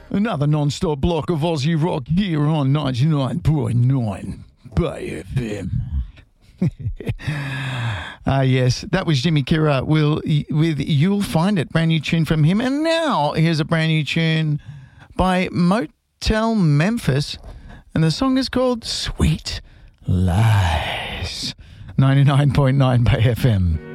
Another non-stop block of Aussie rock here on 99.9 Bay FM. Yes, that was Jimmy Kira with You'll Find It, brand new tune from him. And now here's a brand new tune by Motel Memphis, and the song is called Sweet Lies. 99.9 Bay FM.